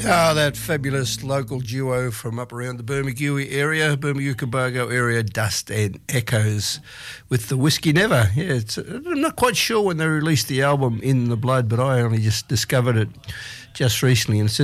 That fabulous local duo from up around the Bermagui area, Bermagui-Cabargo area, Dust and Echoes, with the Whiskey Never. Yeah, I'm not quite sure when they released the album In the Blood, but I only just discovered it just recently, and it's